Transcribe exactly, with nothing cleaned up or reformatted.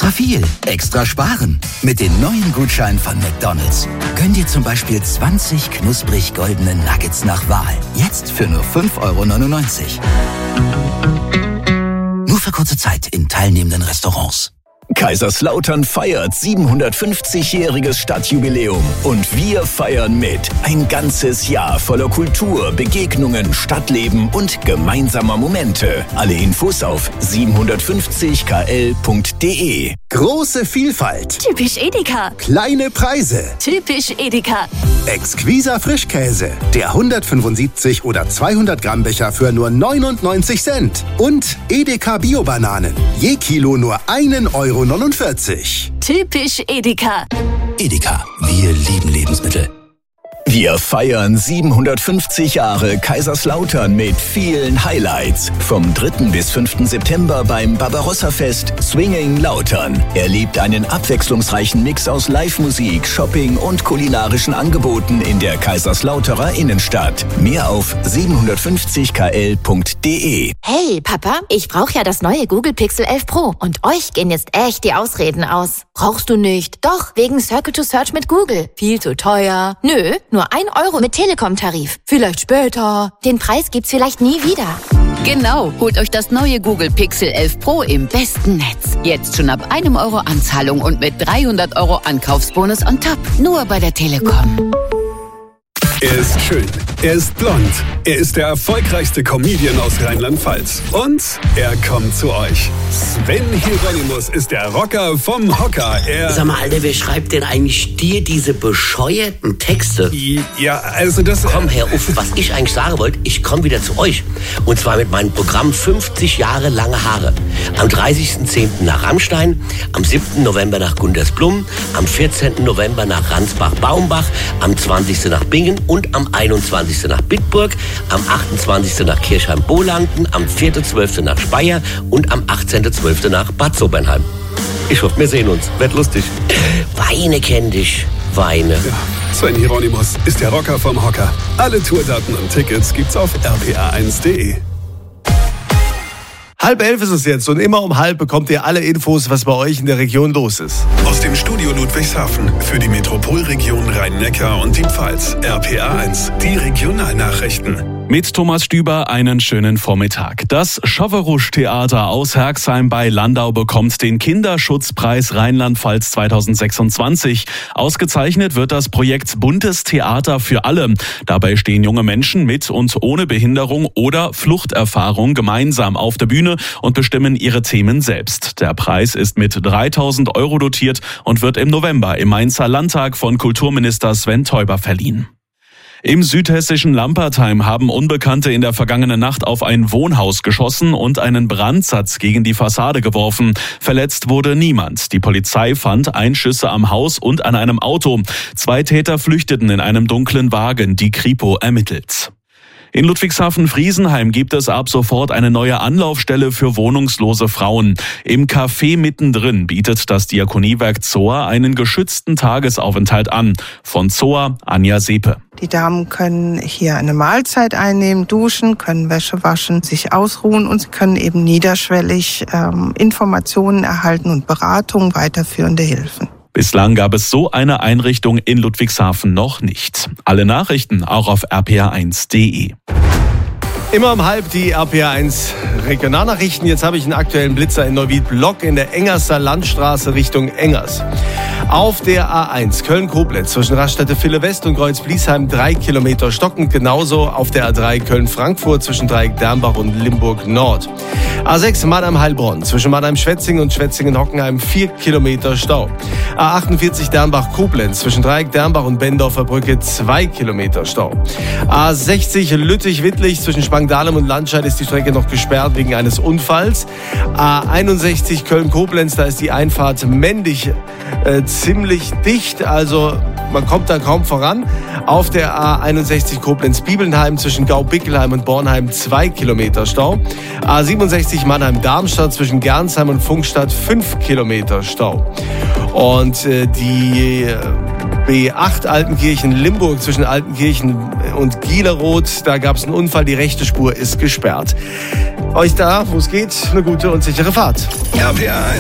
Extra viel, extra sparen. Mit den neuen Gutscheinen von McDonald's. Gönn dir zum Beispiel zwanzig knusprig goldene Nuggets nach Wahl. Jetzt für nur fünf Euro neunundneunzig. Nur für kurze Zeit in teilnehmenden Restaurants. Kaiserslautern feiert siebenhundertfünfzigjähriges Stadtjubiläum und wir feiern mit. Ein ganzes Jahr voller Kultur, Begegnungen, Stadtleben und gemeinsamer Momente. Alle Infos auf siebenhundertfünfzig k l punkt d e. Große Vielfalt. Typisch Edeka. Kleine Preise. Typisch Edeka. Exquiser Frischkäse. Der hundertfünfundsiebzig oder zweihundert Gramm Becher für nur neunundneunzig Cent. Und Edeka Bio-Bananen. Je Kilo nur einen Euro neunundvierzig. Typisch Edeka. Edeka, wir lieben Lebensmittel. Wir feiern siebenhundertfünfzig Jahre Kaiserslautern mit vielen Highlights. Vom dritten bis fünften September beim Barbarossa-Fest Swinging Lautern. Erlebt einen abwechslungsreichen Mix aus Live-Musik, Shopping und kulinarischen Angeboten in der Kaiserslauterer Innenstadt. Mehr auf siebenhundertfünfzig k l punkt d e. Hey Papa, ich brauche ja das neue Google Pixel elf Pro und euch gehen jetzt echt die Ausreden aus. Brauchst du nicht? Doch, wegen Circle to Search mit Google. Viel zu teuer. Nö, nur ein Euro mit Telekom-Tarif. Vielleicht später. Den Preis gibt's vielleicht nie wieder. Genau, holt euch das neue Google Pixel elf Pro im besten Netz. Jetzt schon ab einem Euro Anzahlung und mit dreihundert Euro Ankaufsbonus on top. Nur bei der Telekom. Er ist schön, er ist blond, er ist der erfolgreichste Comedian aus Rheinland-Pfalz. Und er kommt zu euch. Sven Hieronymus ist der Rocker vom Hocker. Er Sag mal, Alter, wer schreibt denn eigentlich dir diese bescheuerten Texte? Ja, also das... Komm, Herr Uff, was ich eigentlich sagen wollte, ich komme wieder zu euch. Und zwar mit meinem Programm fünfzig Jahre lange Haare. Am dreißigsten zehnten nach Rammstein, am siebten November nach Gundersblum, am vierzehnten November nach Ransbach-Baumbach, am zwanzigsten nach Bingen und am einundzwanzigsten nach Bitburg, am achtundzwanzigsten nach Kirchheim-Bohlanden, am vierten zwölften nach Speyer und am achtzehnten zwölften nach Bad Sobernheim. Ich hoffe, wir sehen uns. Wird lustig. Weine kenn dich. Weine. Ja, Sven Hieronymus ist der Rocker vom Hocker. Alle Tourdaten und Tickets gibt's auf r p a eins punkt d e. Halb elf ist es jetzt und immer um halb bekommt ihr alle Infos, was bei euch in der Region los ist. Aus dem Studio Ludwigshafen für die Metropolregion Rhein-Neckar und die Pfalz. R P A eins, die Regionalnachrichten. Mit Thomas Stüber einen schönen Vormittag. Das Schoverusch-Theater aus Herxheim bei Landau bekommt den Kinderschutzpreis Rheinland-Pfalz zweitausendsechsundzwanzig. Ausgezeichnet wird das Projekt Buntes Theater für alle. Dabei stehen junge Menschen mit und ohne Behinderung oder Fluchterfahrung gemeinsam auf der Bühne und bestimmen ihre Themen selbst. Der Preis ist mit dreitausend Euro dotiert und wird im November im Mainzer Landtag von Kulturminister Sven Teuber verliehen. Im südhessischen Lampertheim haben Unbekannte in der vergangenen Nacht auf ein Wohnhaus geschossen und einen Brandsatz gegen die Fassade geworfen. Verletzt wurde niemand. Die Polizei fand Einschüsse am Haus und an einem Auto. Zwei Täter flüchteten in einem dunklen Wagen. Die Kripo ermittelt. In Ludwigshafen-Friesenheim gibt es ab sofort eine neue Anlaufstelle für wohnungslose Frauen. Im Café mittendrin bietet das Diakoniewerk Zoa einen geschützten Tagesaufenthalt an. Von Zoa, Anja Sepe. Die Damen können hier eine Mahlzeit einnehmen, duschen, können Wäsche waschen, sich ausruhen und sie können eben niederschwellig ähm, Informationen erhalten und Beratung, weiterführende Hilfen. Bislang gab es so eine Einrichtung in Ludwigshafen noch nicht. Alle Nachrichten auch auf r p a eins punkt d e. Immer um halb die R P A eins Regionalnachrichten. Jetzt habe ich einen aktuellen Blitzer in Neuwied-Block in der Engerser Landstraße Richtung Engers. Auf der A eins Köln-Koblenz zwischen Raststätte Ville West und Kreuz-Bliesheim drei Kilometer stockend. Genauso auf der A drei Köln-Frankfurt zwischen Dreieck-Dernbach und Limburg-Nord. A sechs Mannheim-Heilbronn zwischen Mannheim-Schwetzingen und Schwetzingen-Hockenheim vier Kilometer Stau. A achtundvierzig Dernbach-Koblenz zwischen Dreieck-Dernbach und Bendorfer Brücke zwei Kilometer Stau. A sechzig Lüttich-Wittlich zwischen Spangdahlem und Landscheid ist die Strecke noch gesperrt wegen eines Unfalls. A einundsechzig Köln-Koblenz, da ist die Einfahrt Mendig äh, ziemlich dicht, also man kommt da kaum voran. Auf der A einundsechzig Koblenz-Bibelnheim zwischen Gau-Bickelheim und Bornheim zwei Kilometer Stau. A siebenundsechzig Mannheim-Darmstadt zwischen Gernsheim und Funkstadt fünf Kilometer Stau. Und äh, die äh, B acht Altenkirchen-Limburg zwischen Altenkirchen und Gieleroth, da gab es einen Unfall, die rechte Spur ist gesperrt. Euch da, wo es geht, eine gute und sichere Fahrt. R P A eins.